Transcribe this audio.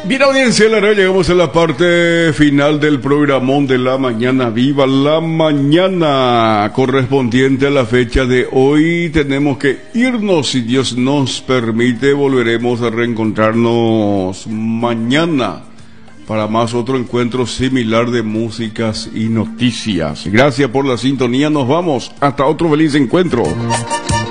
Bien, audiencia, la verdad, llegamos a la parte final del programón de la mañana. Viva la mañana, correspondiente a la fecha de hoy. Tenemos que irnos, si Dios nos permite. Volveremos a reencontrarnos mañana para más otro encuentro similar de músicas y noticias. Gracias por la sintonía, nos vamos hasta otro feliz encuentro.